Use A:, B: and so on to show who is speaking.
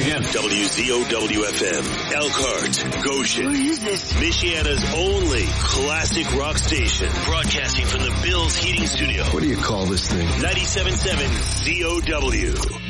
A: again.
B: WZOW-FM, Elkhart, Goshen.
C: Where is this?
B: Michiana's only classic rock station. Broadcasting from the Bills Heating Studio.
D: What do you call this thing?
B: 97.7 ZOW.